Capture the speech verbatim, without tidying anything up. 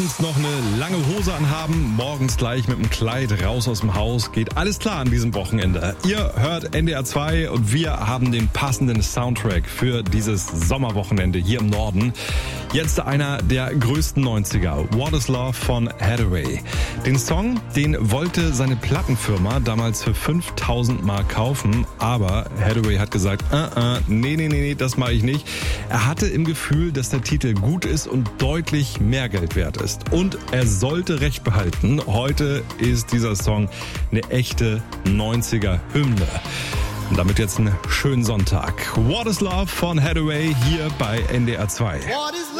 abends noch eine lange Hose anhaben, morgens gleich mit dem Kleid raus aus dem Haus. Geht alles klar an diesem Wochenende. Ihr hört N D R zwei und wir haben den passenden Soundtrack für dieses Sommerwochenende hier im Norden. Jetzt einer der größten neunziger, What is Love von Hathaway. Den Song, den wollte seine Plattenfirma damals für fünftausend Mark kaufen, aber Hathaway hat gesagt, uh, uh, nee, nee, nee, nee, das mache ich nicht. Er hatte im Gefühl, dass der Titel gut ist und deutlich mehr Geld wert ist. Und er sollte recht behalten. Heute ist dieser Song eine echte neunziger-Hymne. Und damit jetzt einen schönen Sonntag. What is Love von Hathaway hier bei N D R zwei.